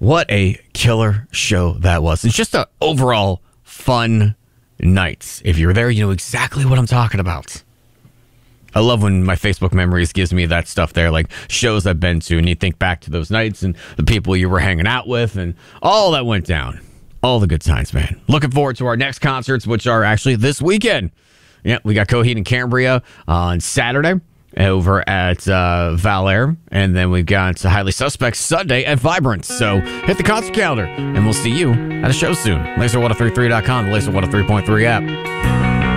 What a killer show that was. It's just an overall fun night. If you're there, you know exactly what I'm talking about. I love when my Facebook memories gives me that stuff there, like shows I've been to, and you think back to those nights and the people you were hanging out with and all that went down. All the good times, man. Looking forward to our next concerts, which are actually this weekend. Yeah, we got Coheed and Cambria on Saturday over at Valair, and then we've got Highly Suspect Sunday at Vibrant. So hit the concert calendar, and we'll see you at a show soon. Laser1033.com, the Laser 103.3 app.